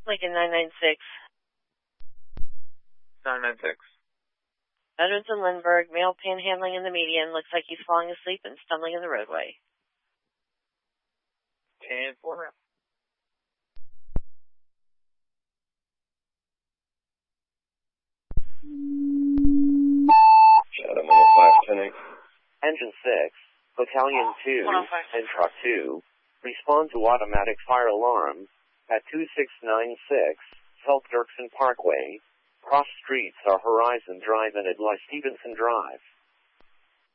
Lincoln 996. 996. Veterans in Lindbergh, male panhandling in the median, looks like he's falling asleep and stumbling in the roadway. 10-4. Shadow Mama 510. Engine 6, Battalion 2, 105. and Truck 2 respond to automatic fire alarm at 2696 South Dirksen Parkway. Cross streets are Horizon Drive and Adlai Stevenson Drive.